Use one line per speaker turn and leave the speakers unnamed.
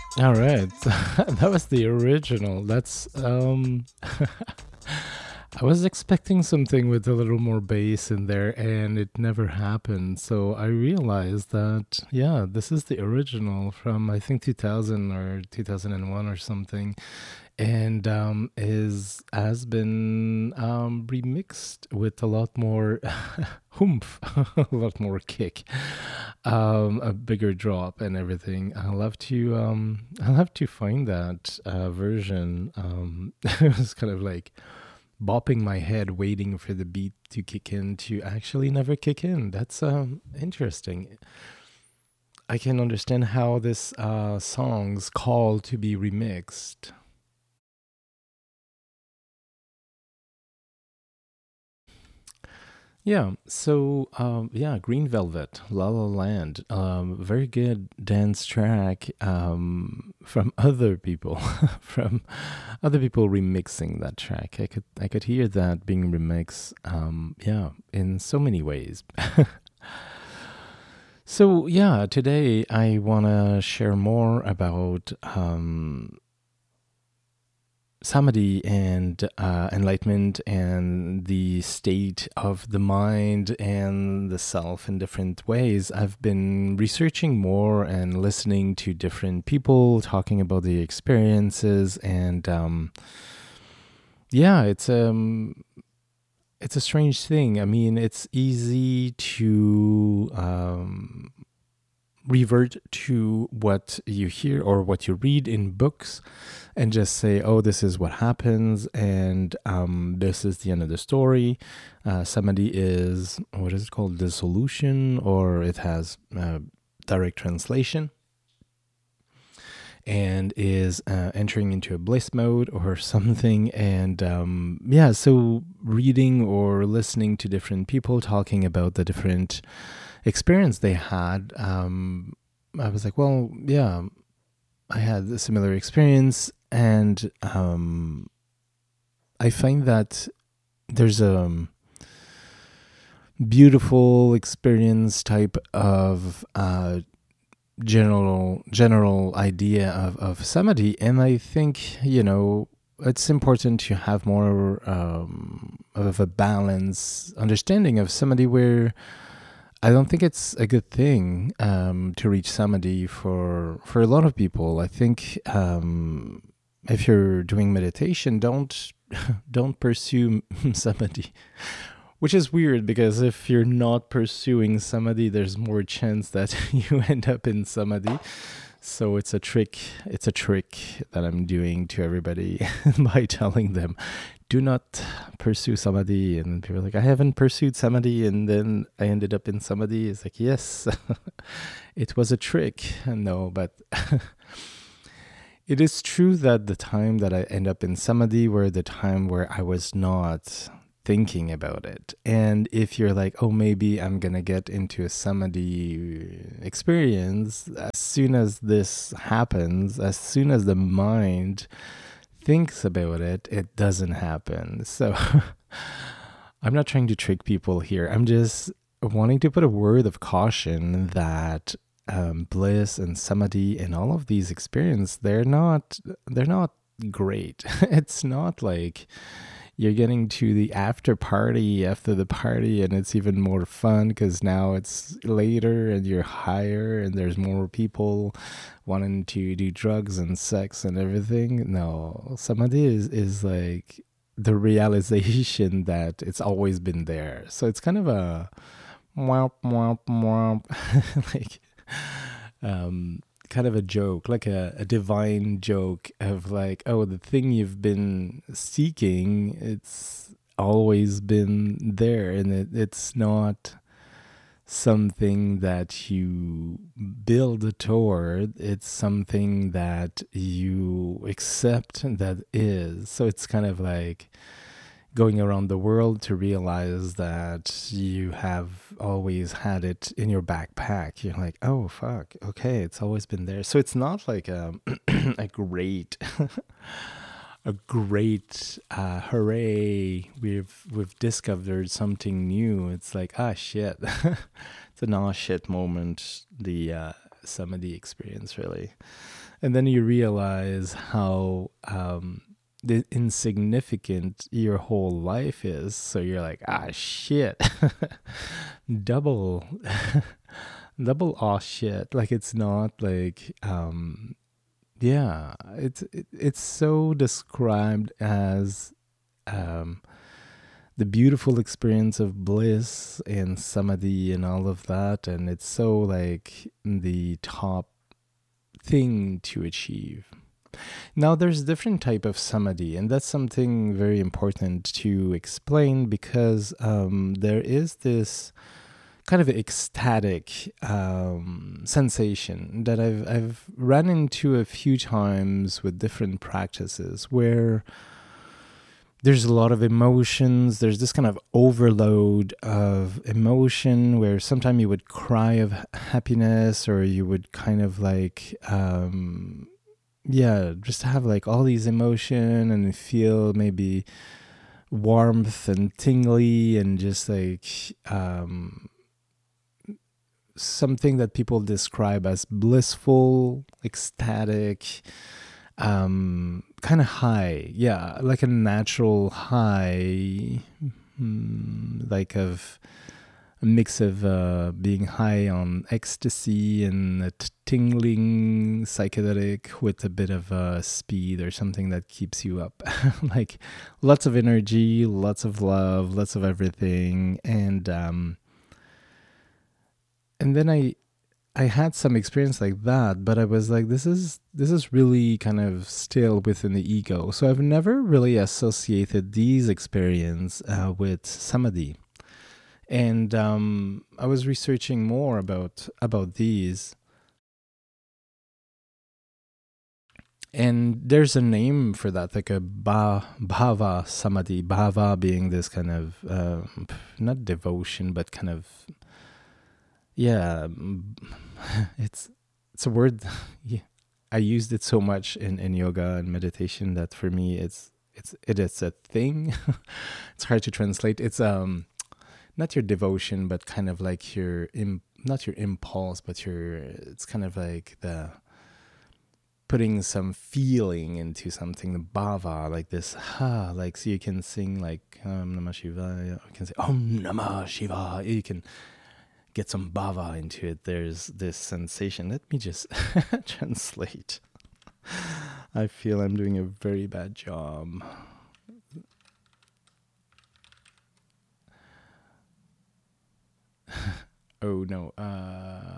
All right. That was the original. That's I was expecting something with a little more bass in there and it never happened. So I realized that yeah, this is the original from I think 2000 or 2001 or something, and is has been remixed with a lot more oomph, a lot more kick, a bigger drop and everything. I'll have to find that version. It was kind of like bopping my head, waiting for the beat to kick in to actually never kick in. That's interesting. I can understand how this song's call to be remixed. Yeah, so yeah, Green Velvet, La La Land, very good dance track from other people, from other people remixing that track. I could hear that being remixed, yeah, in so many ways. So yeah, today I wanna share more about samadhi and enlightenment and the state of the mind and the self in different ways. I've been researching more and listening to different people talking about the experiences, and yeah, it's a strange thing. I mean, it's easy to revert to what you hear or what you read in books and just say, oh, this is what happens, and this is the end of the story. Samadhi is, what is it called, dissolution, or it has direct translation, and is entering into a bliss mode or something. And yeah, so reading or listening to different people talking about the different experience they had, I was like, well, yeah, I had a similar experience, and I find that there's a beautiful experience type of general idea of samadhi, and I think it's important to have more of a balanced understanding of samadhi, where I don't think it's a good thing to reach samadhi for a lot of people. I think if you're doing meditation, don't pursue samadhi, which is weird because if you're not pursuing samadhi, there's more chance that you end up in samadhi. So it's a trick. It's a trick that I'm doing to everybody by telling them, do not pursue samadhi. And people are like, I haven't pursued samadhi, and then I ended up in samadhi. It's like, yes, it was a trick. No, but it is true that the time that I end up in samadhi were the time where I was not thinking about it. And if you're like, oh, maybe I'm going to get into a samadhi experience, as soon as this happens, as soon as the mind thinks about it, it doesn't happen. So I'm not trying to trick people here. I'm just wanting to put a word of caution that bliss and samadhi and all of these experiences, they're not great. It's not like you're getting to the after party after the party and it's even more fun because now it's later and you're higher and there's more people wanting to do drugs and sex and everything. No, samadhi is like the realization that it's always been there. So it's kind of a womp womp womp like um kind of a joke, like a divine joke of like, oh, the thing you've been seeking, it's always been there, and it's not something that you build toward, it's something that you accept that is. So it's kind of like going around the world to realize that you have always had it in your backpack. You're like, oh fuck, okay, it's always been there. So it's not like a great a great hooray, we've discovered something new. It's like, ah shit. It's an ah shit moment. The samadhi experience, really. And then you realize how insignificant your whole life is. So you're like, ah, shit, double, double aw shit. Like it's not like, yeah, it's so described as um, the beautiful experience of bliss and samadhi and all of that, and it's so like the top thing to achieve. Now there's different type of samadhi, and that's something very important to explain, because there is this kind of ecstatic sensation that I've run into a few times with different practices, where there's a lot of emotions. There's this kind of overload of emotion where sometimes you would cry of happiness, or you would kind of like, just have like all these emotion and feel maybe warmth and tingly and just like something that people describe as blissful, ecstatic, kind of high. Yeah, like a natural high, like of a mix of being high on ecstasy and a tingling psychedelic with a bit of speed or something that keeps you up. Like lots of energy, lots of love, lots of everything. And then I had some experience like that, but I was like, this is really kind of still within the ego. So I've never really associated these experience with samadhi. And I was researching more about these, and there's a name for that, like a bhava samadhi. Bhava being this kind of not devotion, but kind of, yeah, it's a word. Yeah, I used it so much in yoga and meditation that for me it is a thing. It's hard to translate. It's not your devotion, but kind of like your not your impulse, but it's kind of like the putting some feeling into something, the bhava, like this like, so you can sing like Namah Shivaya, you can say Om Namah Shivaya, you can get some bhava into it. There's this sensation. Let me just translate. I feel I'm doing a very bad job. Oh no.